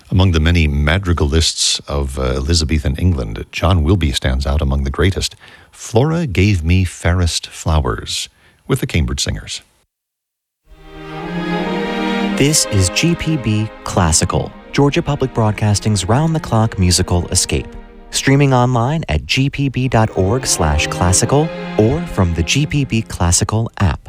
Among the many madrigalists of Elizabethan England, John Wilby stands out among the greatest. Flora gave me fairest flowers, with the Cambridge Singers. This is GPB Classical, Georgia Public Broadcasting's round-the-clock musical escape. Streaming online at gpb.org/classical or from the GPB Classical app.